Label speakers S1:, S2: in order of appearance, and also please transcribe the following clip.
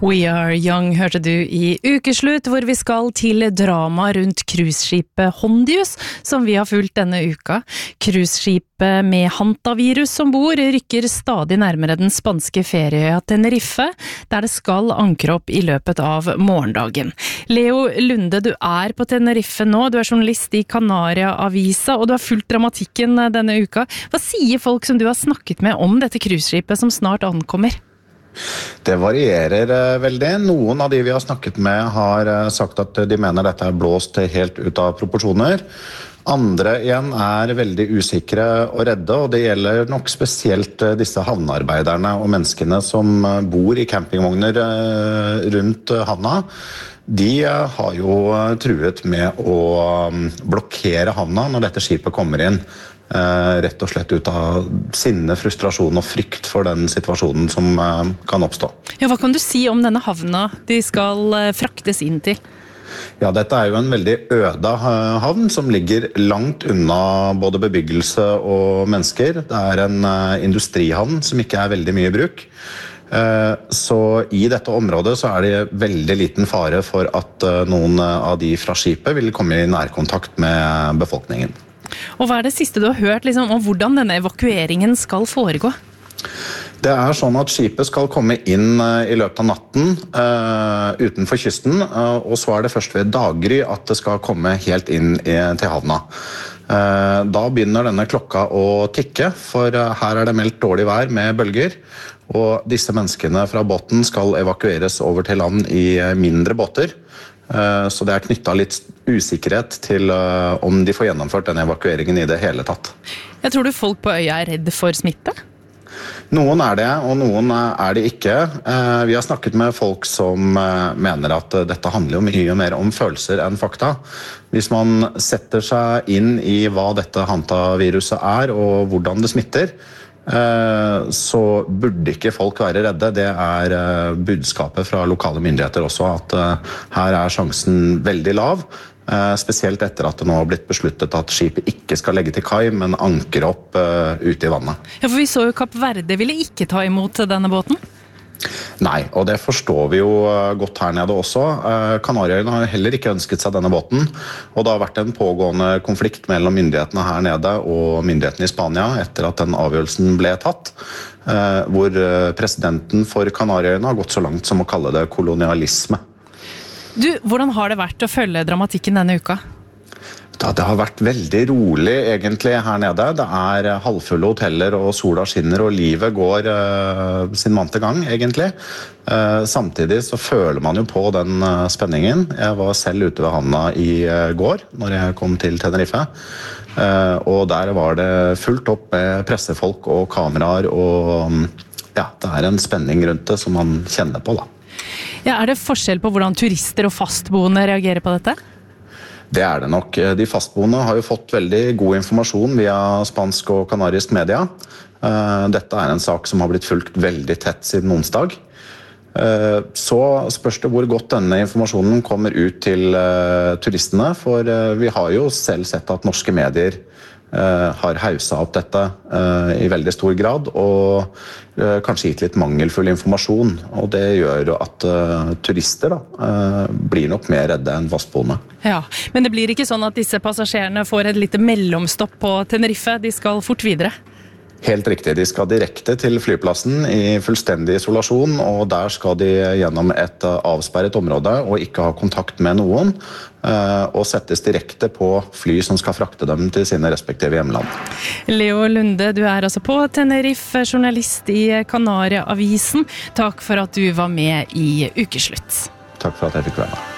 S1: We Are Young hørte du I ukeslutt, hvor vi skal til drama rundt cruiseskipet Hondius, som vi har fulgt denne uka. Cruiseskipet med hantavirus ombord rykker stadig nærmere den spanske ferieøya Tenerife, der det skal ankre opp I løpet av morgendagen. Leo Lunde, du på Tenerife nå, du journalist I Kanariaavisa, og du har fulgt dramatikken denne uka. Hva sier folk som du har snakket med om dette cruiseskipet som snart ankommer?
S2: Det varierer veldig. Noen av de vi har snakket med har sagt at de mener dette blåst helt ut av proporsjoner. Andre igjen veldig usikre og redde, og det gjelder nok spesielt disse havnearbeiderne og menneskene som bor I campingvogner rundt havna. De har jo truet med å blokkere havna når dette skipet kommer inn. Rett og slett ut av sinne, frustrasjon og frykt for den situasjonen som kan oppstå.
S1: Ja, hva kan du si om denne havna de skal fraktes inn til?
S2: Ja, dette jo en veldig øde havn som ligger langt unna både bebyggelse og mennesker. Det en industrihavn som ikke veldig mye I bruk. Så I dette området så det veldig liten fare for at noen av de fra skipet vil komme I nærkontakt med befolkningen.
S1: Og hva det siste du har hørt om hvordan denne evakueringen skal foregå?
S2: Det sånn at skipet skal komme inn I løpet av natten utenfor kysten, og så det først ved daggry at det skal komme helt inn til havna. Da begynner denne klokka å tikke, for her det meldt dårlig vær med bølger, og disse menneskene fra båten skal evakueres over til land I mindre båter. Så det knyttet litt usikkerhet til om de får gjennomført denne evakueringen I det hele tatt.
S1: Jeg tror du folk på øya redd for smitte?
S2: Noen det, og noen det ikke. Vi har snakket med folk som mener at dette handler jo mye mer om følelser enn fakta. Hvis man setter seg inn I hva dette hantaviruset og hvordan det smitter, så burde ikke folk være redde. Det budskapet fra lokale myndigheter også, at her sjansen veldig lav, spesielt etter at det nå har blitt besluttet at skipet ikke skal legge til kai, men anker opp ute I vannet.
S1: Ja, for vi så jo Kapp Verde ville ikke ta imot denne båten.
S2: Nei, og det forstår vi jo godt her nede også. Kanariøyene har heller ikke ønsket seg denne båten, og det har vært en pågående konflikt mellom myndighetene her nede og myndighetene I Spania etter at den avgjørelsen ble tatt, hvor presidenten for Kanariøyene har gått så langt som å kalle det kolonialisme.
S1: Du, hvordan har det vært å følge dramatikken denne uka?
S2: Det har vært veldig rolig egentlig her nede. Det halvfulle hoteller og sola skinner og livet går sin vante gang egentlig. Samtidig så føler man jo på den spenningen. Jeg var selv ute ved havna I går når jeg kom til Tenerife. Og der var det fullt opp med pressefolk og kameraer og ja, det en spenning rundt det som man kjenner på da.
S1: Ja, det forskjell på hvordan turister og fastboende reagerer på dette?
S2: Det det nok. De fastboende har jo fått veldig god informasjon via spansk og kanarisk media. Dette en sak som har blitt fulgt veldig tett siden onsdag. Så spørs det hvor godt denne informasjonen kommer ut til turistene, for vi har jo selv sett at norske medier har hauset opp dette I veldig stor grad, og kanskje gitt litt mangelfull informasjon, og det gjør jo at turister blir nok mer redde enn fastboende.
S1: Ja, men det blir ikke sånn at disse passasjerene får et lite mellomstopp på Tenerife, de skal fort videre?
S2: Helt riktig, de skal direkte til flyplassen I fullstendig isolasjon, og der skal de gjennom et avsperret område og ikke ha kontakt med noen, og settes direkte på fly som skal frakte dem til sine respektive hjemland.
S1: Leo Lunde, du altså på Tenerife, journalist I Kanariaavisen. Takk for at du var med I ukeslutt.
S2: Takk for at jeg fikk være med.